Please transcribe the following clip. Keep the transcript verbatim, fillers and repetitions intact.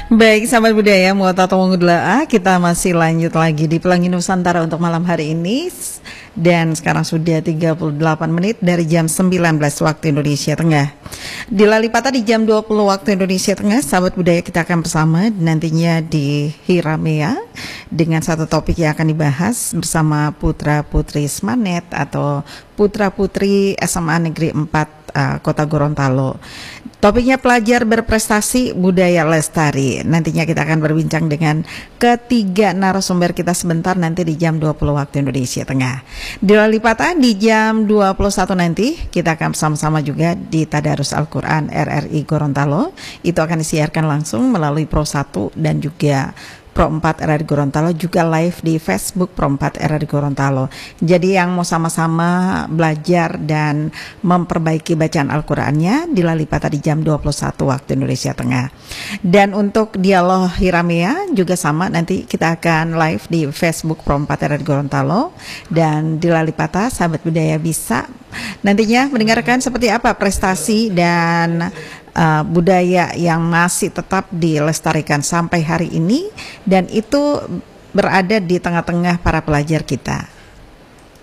Baik, sahabat budaya, Muwatatawangudla'a, kita masih lanjut lagi di Pelangi Nusantara untuk malam hari ini. Dan sekarang sudah tiga puluh delapan menit dari jam sembilan belas waktu Indonesia Tengah. Di Lalipata di jam dua puluh waktu Indonesia Tengah, sahabat budaya, kita akan bersama nantinya di Hiramea dengan satu topik yang akan dibahas bersama putra-putri Smanet atau putra-putri S M A Negeri empat uh, Kota Gorontalo. Topiknya pelajar berprestasi budaya lestari. Nantinya kita akan berbincang dengan ketiga narasumber kita sebentar nanti di jam dua puluh waktu Indonesia Tengah. Di Lalipata di jam dua puluh satu nanti kita akan bersama-sama juga di Tadarus Al-Quran R R I Gorontalo. Itu akan disiarkan langsung melalui Pro satu dan juga Pro empat R R I Gorontalo, juga live di Facebook Pro empat R R I Gorontalo. Jadi yang mau sama-sama belajar dan memperbaiki bacaan Al-Qur'annya di Lalipata di jam dua puluh satu waktu Indonesia Tengah. Dan untuk dialog Hiramea juga sama, nanti kita akan live di Facebook Pro empat R R I Gorontalo, dan di Lalipata sahabat budaya bisa nantinya mendengarkan seperti apa prestasi dan uh, budaya yang masih tetap dilestarikan sampai hari ini, dan itu berada di tengah-tengah para pelajar kita.